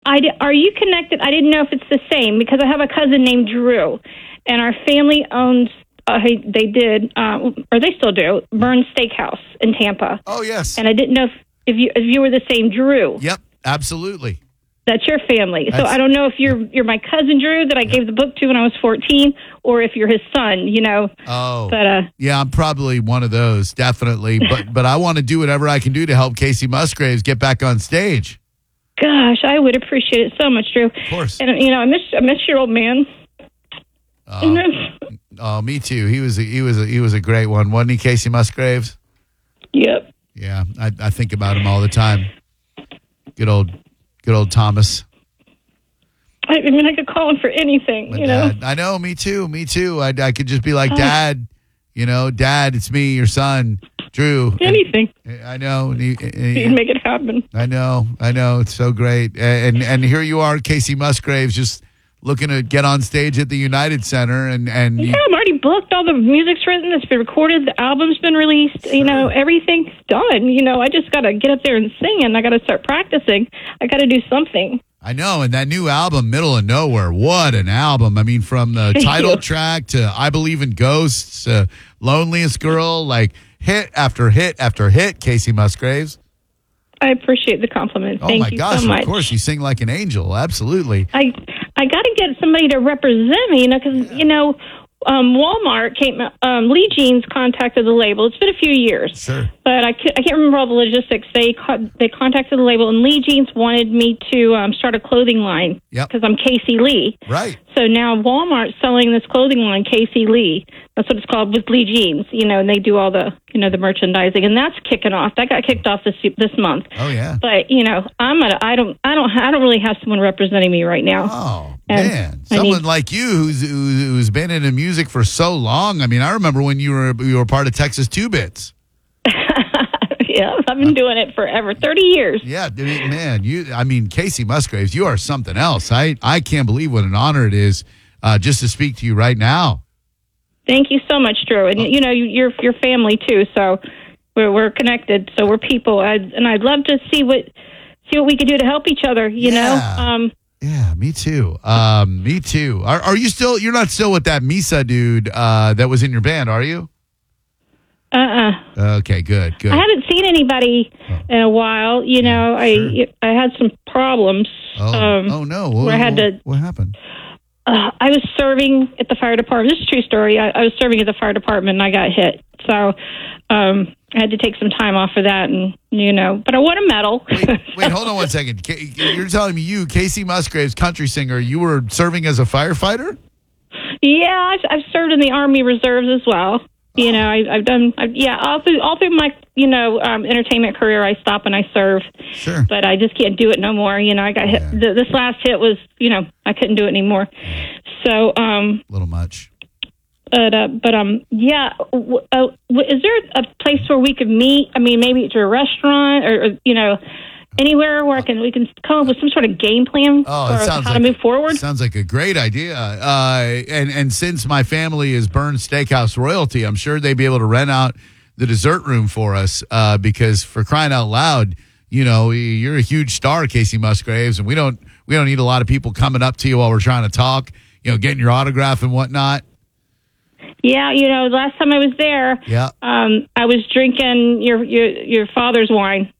Are you connected? I didn't know if it's the same because I have a cousin named Drew, and our family owns. They did, or they still do, Burns Steakhouse in Tampa. Oh yes. And I didn't know if you were the same Drew. Yep, absolutely. That's your family. So I don't know if you're my cousin Drew that I gave the book to when I was 14, or if you're his son. Oh. But yeah, I'm probably one of those, definitely. But I want to do whatever I can do to help Casey Musgraves get back on stage. Gosh, I would appreciate it so much, Drew. Of course. And I miss your old man. Oh, me too. He was a great one, wasn't he, Casey Musgraves? Yep. Yeah, I think about him all the time. Good old Thomas. I could call him for anything. Dad, I know. Me too. I could just be like, Dad. Dad, it's me, your son, Drew. Anything. I know. You can make it happen. I know. It's so great. And here you are, Casey Musgraves, just looking to get on stage at the United Center. And I'm already booked. All the music's written. It's been recorded. The album's been released. Sure. Everything's done. I just got to get up there and sing, and I got to start practicing. I got to do something. I know. And that new album, Middle of Nowhere, what an album. I mean, from the title track to I Believe in Ghosts, Loneliest Girl, like hit after hit after hit, Casey Musgraves. I appreciate the compliment. Thank you gosh, so much. Of course, you sing like an angel. Absolutely. I got to get somebody to represent me, because, Walmart Lee Jeans contacted the label. It's been a few years. Sure. But I can't remember all the logistics. They contacted the label, and Lee Jeans wanted me to start a clothing line. Yep. Because I'm Casey Lee. Right. So now Walmart's selling this clothing line, Casey Lee. That's what it's called, with Lee Jeans. And they do all the the merchandising, and that's kicking off. That got kicked off this month. Oh yeah. But I don't really have someone representing me right now. Oh man, someone like you who's been into music for so long. I mean, I remember when you were part of Texas 2-Bits. Yeah, I've been doing it forever, 30 years. Yeah, man, Casey Musgraves, you are something else. I can't believe what an honor it is just to speak to you right now. Thank you so much, Drew. And you're family too, so we're connected. So we're people, and I'd love to see what we could do to help each other. You know. Yeah, me too. Me too. Are you still? You're not still with that Misa dude that was in your band, are you? Okay, good. I haven't seen anybody in a while. I had some problems. Oh no! Where I had to. What happened? I was serving at the fire department. This is a true story. I was serving at the fire department, and I got hit. So I had to take some time off for that, and but I won a medal. Wait, hold on one second. You're telling me Casey Musgraves, country singer, you were serving as a firefighter? Yeah, I've served in the Army Reserves as well. I've done all through my entertainment career. I stop and I serve. Sure. But I just can't do it no more. I got hit. This last hit was I couldn't do it anymore. So a little much. But is there a place where we could meet? I mean, maybe it's a restaurant or anywhere where we can come up with some sort of game plan for how to move forward. Sounds like a great idea. And since my family is Burns Steakhouse royalty, I'm sure they'd be able to rent out the dessert room for us because for crying out loud, you're a huge star, Casey Musgraves, and we don't need a lot of people coming up to you while we're trying to talk, getting your autograph and whatnot. Yeah, last time I was there, I was drinking your father's wine.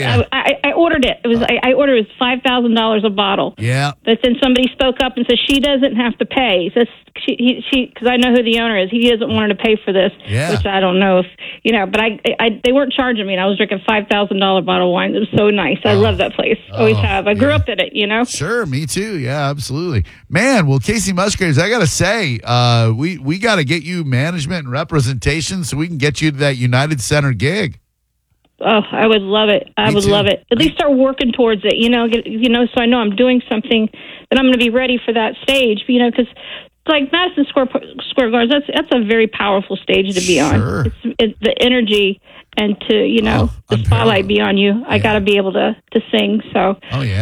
I ordered it. I ordered it was $5,000 a bottle. Yeah. But then somebody spoke up and said she doesn't have to pay. Says because I know who the owner is. He doesn't want her to pay for this. Yeah. Which I don't know if but they weren't charging me, and I was drinking $5,000 bottle of wine. It was so nice. I love that place. Always have. I grew up in it. Sure, me too. Yeah, absolutely. Man, well, Casey Musgraves, I gotta say, we gotta get you management and representation so we can get you to that United Center gig. Oh, I would love it. I would love it. At least start working towards it, so I know I'm doing something that I'm going to be ready for that stage, because like Madison Square Garden, that's a very powerful stage to be on. It's the energy and to, the spotlight be on you. I got to be able to sing. So,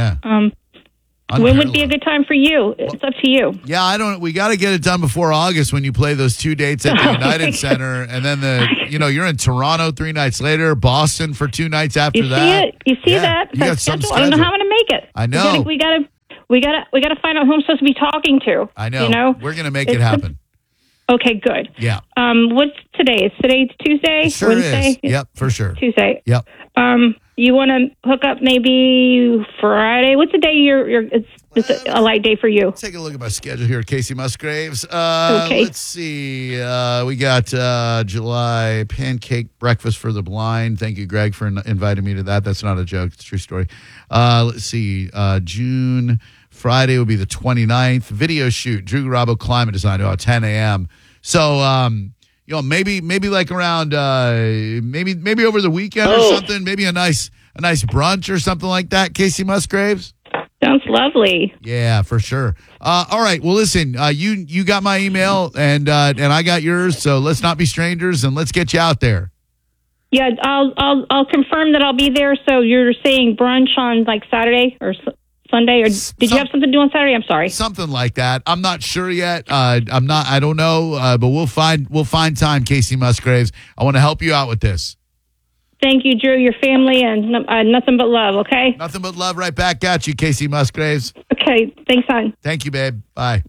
when would be a good time for you? It's up to you. Yeah, we got to get it done before August when you play those 2 dates at the United Center. And then you're in Toronto 3 nights later, Boston for 2 nights after that. You see that? You got some schedule. I don't know how I'm going to make it. I know. We got to we gotta find out who I'm supposed to be talking to. I know. You know, We're gonna make it happen. Okay, good. Yeah. What's today? Is today Tuesday? It sure Wednesday? is. Yep, for sure. Tuesday. Yep. You want to hook up maybe Friday? What's the day it's a light day for you? Take a look at my schedule here, Casey Musgraves. Okay. Let's see. We got July pancake breakfast for the blind. Thank you, Greg, for inviting me to that. That's not a joke. It's a true story. Let's see. June, Friday will be the 29th. Video shoot, Drew Garabo Climate Design, about 10 a.m. So, maybe like around maybe over the weekend or something. Maybe a nice brunch or something like that. Casey Musgraves. Sounds lovely. Yeah, for sure. All right. Well, listen. You got my email and I got yours. So let's not be strangers and let's get you out there. Yeah, I'll confirm that I'll be there. So you're saying brunch on like Saturday or Sunday, or did you have something to do on Saturday? I'm sorry. Something like that. I'm not sure yet. I don't know. But we'll find time, Casey Musgraves. I want to help you out with this. Thank you, Drew, your family, and nothing but love, okay? Nothing but love right back at you, Casey Musgraves. Okay. Thanks, hon. Thank you, babe. Bye.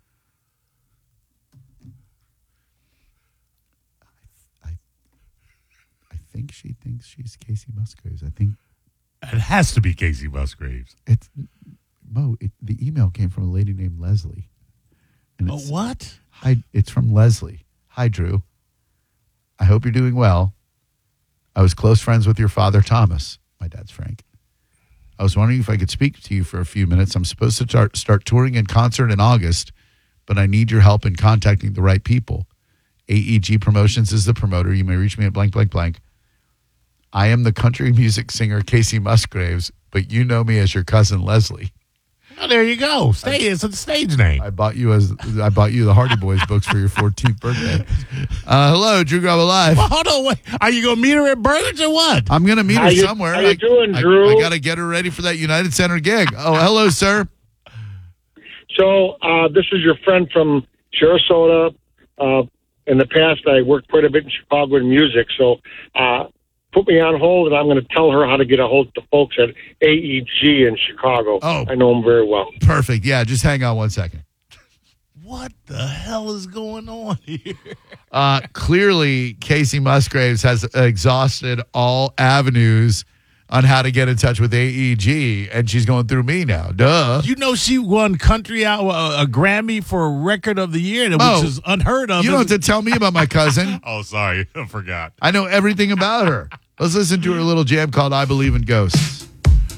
I think she thinks she's Casey Musgraves. I think it has to be Casey Musgraves. It's Mo. The email came from a lady named Leslie. And What? Hi, it's from Leslie. Hi, Drew. I hope you're doing well. I was close friends with your father, Thomas. My dad's Frank. I was wondering if I could speak to you for a few minutes. I'm supposed to start touring in concert in August, but I need your help in contacting the right people. AEG Promotions is the promoter. You may reach me at blank, blank, blank. I am the country music singer Casey Musgraves, but you know me as your cousin Leslie. Oh, there you go. It's a stage name. I bought you the Hardy Boys books for your 14th birthday. Hello, Drew Garabo Live. Well, hold on, wait. Are you gonna meet her at Burlington or what? I'm gonna meet her somewhere. How you doing, Drew? I gotta get her ready for that United Center gig. Oh, hello, sir. So this is your friend from Sarasota. In the past, I worked quite a bit in Chicago in music. So put me on hold, and I'm going to tell her how to get a hold of the folks at AEG in Chicago. Oh. I know them very well. Perfect. Yeah, just hang on one second. What the hell is going on here? Clearly, Casey Musgraves has exhausted all avenues on how to get in touch with AEG, and she's going through me now. Duh. You know she won Country Hour, a Grammy for Record of the Year, which is unheard of. You don't have to tell me about my cousin. Oh, sorry. I forgot. I know everything about her. Let's listen to her little jam called I Believe in Ghosts.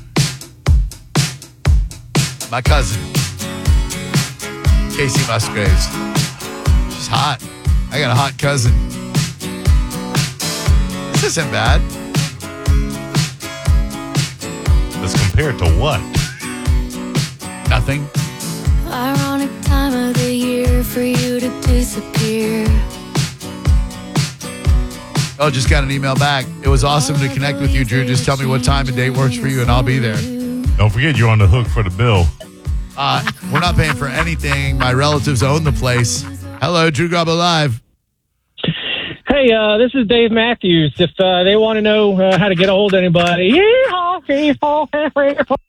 My cousin, Casey Musgraves. She's hot. I got a hot cousin. This isn't bad. As compared to what? Nothing. Ironic time of the year for you to disappear. Oh, just got an email back. It was awesome to connect with you, Drew. Just tell me what time and date works for you, and I'll be there. Don't forget, you're on the hook for the bill. We're not paying for anything. My relatives own the place. Hello, Drew Garabo Live. Hey, this is Dave Matthews. If they want to know how to get a hold of anybody,